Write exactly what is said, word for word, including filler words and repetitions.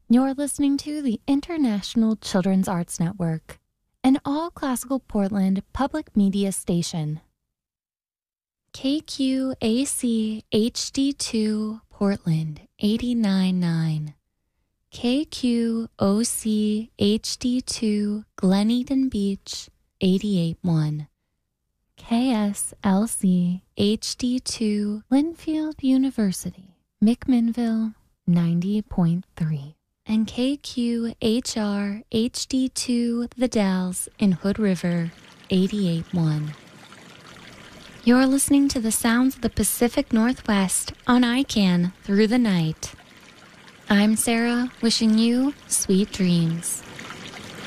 You're listening to the International Children's Arts Network, an all-classical Portland public media station. K Q A C H D two Portland eighty-nine point nine. K Q O C H D two Glen Eden Beach eighty-eight point one. K S L C H D two Linfield University, McMinnville ninety point three. And K Q H R H D two The Dalles in Hood River eighty-eight point one. You're listening to the sounds of the Pacific Northwest on I C A N through the night. I'm Sarah, wishing you sweet dreams.